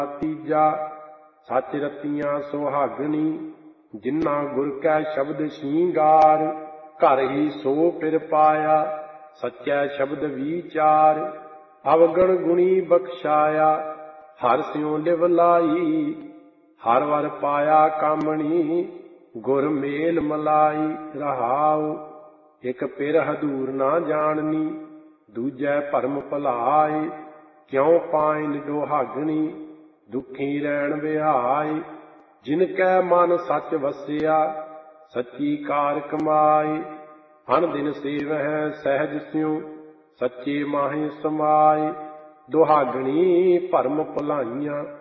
ਤੀਜਾ ਸੱਚ ਰਤੀਆਂ ਸੁਹਾਗਣੀ, ਜਿਨ੍ਹਾਂ ਗੁਰ ਕੈ ਸ਼ਬਦ ਸ਼ਿੰਗਾਰ। ਘਰ ਹੀ ਸੋ ਫਿਰ ਪਾਇਆ, ਸੱਚੈ ਸ਼ਬਦ ਵਿਚਾਰ। ਅਵਗਣ ਗੁਣੀ ਬਖਸ਼ਾਇਆ, ਹਰ ਸਿਉ ਲਿਵ ਲਾਈ। ਹਰ ਵਰ ਪਾਇਆ ਕਾਮਣੀ, ਗੁਰ ਮੇਲ ਮਲਾਈ। ਰਹਾਉ ਇਕ ਪਿਰ ਹਦੂਰ ਨਾ ਜਾਣਨੀ, ਦੂਜੈ ਭਰਮ ਭੁਲਾਏ। ਕਿਉ ਪਾਇਨ ਦੁਹਾਗਣੀ, ਦੁਖੀ ਰਹਿਣ ਵਿਹਾਏ। ਜਿਨ ਕੈ ਮਨ ਸੱਚ ਵਸਿਆ, ਸੱਚੀ ਕਾਰ ਕਮਾਏ। ਹਣ ਦਿਨ ਸੇਵਹਿ ਸਹਿਜ ਸਿਉ, ਸੱਚੇ ਮਾਹੇ ਸਮਾਏ। ਦੁਹਾਗਣੀ ਭਰਮ ਭੁਲਾਈਆਂ,